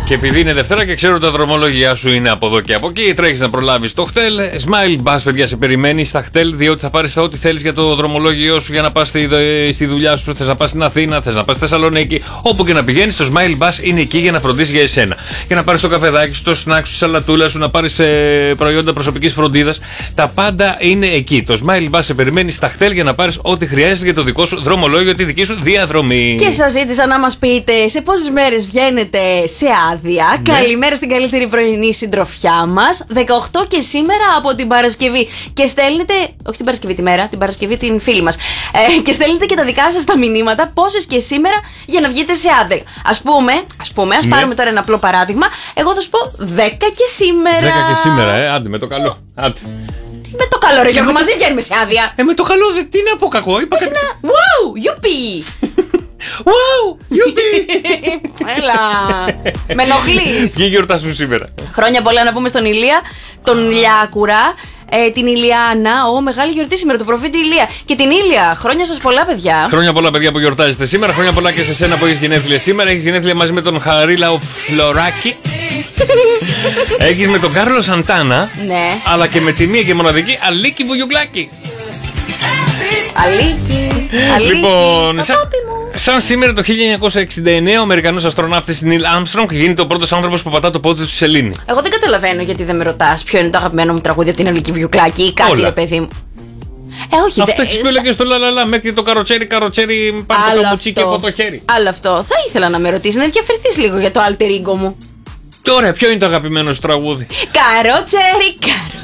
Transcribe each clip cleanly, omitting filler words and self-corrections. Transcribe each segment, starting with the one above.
Και επειδή είναι Δευτέρα και ξέρω τα δρομολόγια σου είναι από εδώ και από εκεί, τρέχεις να προλάβεις το χτέλ. Smile Bus, παιδιά, σε περιμένει στα χτέλ, διότι θα πάρεις ό,τι θέλεις για το δρομολόγιο σου για να πας στη δουλειά σου. Θες να πας στην Αθήνα, θες να πας στη Θεσσαλονίκη, όπου και να πηγαίνεις, το Smile Bus είναι εκεί για να φροντίσει για εσένα. Για να πάρεις το καφεδάκι σου, το σνακ σου, σαλατούλα σου, να πάρεις προϊόντα προσωπικής φροντίδας. Τα πάντα είναι εκεί. Το Smile Bus σε περιμένει στα χτέλ για να πάρεις ό,τι χρειάζεται για το δικό σου δρομολόγιο, τη δική σου διαδρομή. Και σας ζήτησα να μας πείτε σε πόσες μέρες βγαίνετε σε άδεια. Ναι. Καλημέρα στην καλύτερη πρωινή συντροφιά μας. 18 και σήμερα από την Παρασκευή. Και στέλνετε, όχι την Παρασκευή τη μέρα, την Παρασκευή την φίλη μας. Και στέλνετε και τα δικά σας τα μηνύματα, πόσες και σήμερα για να βγείτε σε άδεια. Ας πάρουμε τώρα ένα απλό παράδειγμα. Εγώ θα σου πω 10 και σήμερα. 10 και σήμερα, άντε με το καλό. Άντε. Με το καλό, ρε Γιώργο, μαζί βγαίνουμε σε άδεια. Με το καλό, τι είναι από κακό, είπα κάτι. Wow, γιουπί! Wow, γιουπί! Έλα, με ενοχλείς. Ποιοι γιορτάζουν σήμερα? Χρόνια πολλά να πούμε στον Ηλία, τον Ηλιάκουρα, την Ηλιάνα, μεγάλη γιορτή σήμερα, του προφήτη Ηλία. Και την Ήλια, χρόνια σας πολλά, παιδιά. Χρόνια πολλά, παιδιά, που γιορτάζετε σήμερα. Χρόνια πολλά και σε σένα που έχεις γενέθλια σήμερα. Έχεις γενέθλια μαζί με τον Χαρίλαο Φλωράκη. Έχεις με τον Κάρλο Σαντάνα. Ναι. Αλλά και με τη μία και μοναδική Αλίκη Βουγιουκλάκη. Αλίκη. Λοιπόν, σαν σήμερα το 1969 ο Αμερικανός αστροναύτης Νίλ Άρμστρονγκ γίνεται ο πρώτος άνθρωπος που πατά το πόδι του στη σελήνη. Εγώ δεν καταλαβαίνω γιατί δεν με ρωτάς ποιο είναι το αγαπημένο μου τραγούδι από την Αλίκη Βουγιουκλάκη ή κάτι, ρε παιδί μου. Όχι, αυτό έχεις πει και στο λαλαλα μέχρι το καροτσέρι, πάρει το καμουτσίκι από το χέρι. Άλλο αυτό. Θα ήθελα να με ρωτήσει, να ενδιαφερθείς λίγο για το alter ego μου. Τώρα, ποιο είναι το αγαπημένο σου τραγούδι? Καροτσέρι.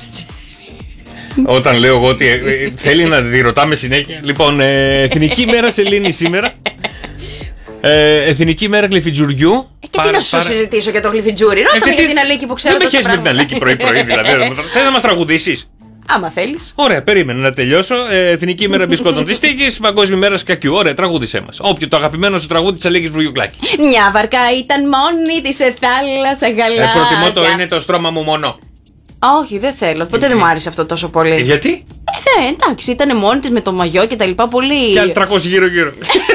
Όταν λέω εγώ ότι θέλει να τη ρωτάμε συνέχεια. Λοιπόν, Εθνική μέρα σελήνη σήμερα. Εθνική μέρα γλυφιτζουριού. Και τι να σου συζητήσω για το γλυφιτζούρι? Ρώτα με για την Αλίκη που ξέρω. Δεν με χέσεις με την Αλίκη πρωί-πρωί, δηλαδή. Θέλεις να μας τραγουδήσεις? Άμα θέλεις. Ωραία, περίμενε να τελειώσω. Εθνική μέρα μπισκότων της Τύχης, Παγκόσμια μέρα σκακιού. Ωραία, τραγούδισέ μας. Όποιο το αγαπημένο σου τραγούδι της Αλίκης Βουγιουκλάκη. Μια βαρκά ήταν μόνη της σε θάλασσα γαλάζια. Προτιμώ το είναι το στρώμα μου μόνο. Όχι, δεν θέλω. Ποτέ δεν μου άρεσε αυτό τόσο πολύ. Γιατί? Εντάξει, ήταν μόνη της με το μαγιό και τα λοιπά. Πολύ. Και 300 γύρω-γύρω.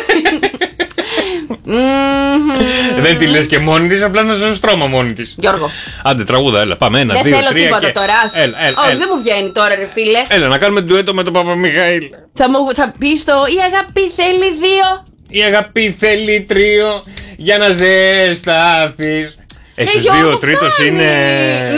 Δεν τη λες και μόνη της, απλά να στο στρώμα μόνη της. Γιώργο. Άντε, τραγούδα, έλα, πάμε. Ένα, δεν δύο, θέλω τρία. τίποτα τώρα. Όχι, δεν μου βγαίνει τώρα, ρε φίλε. Έλα, να κάνουμε ντουέτο με τον Παπαμιχαήλ. Θα πεις το «Η αγάπη θέλει δύο». Η αγάπη θέλει τρίο για να ζεσταθείς. Στους δύο τρίτος είναι.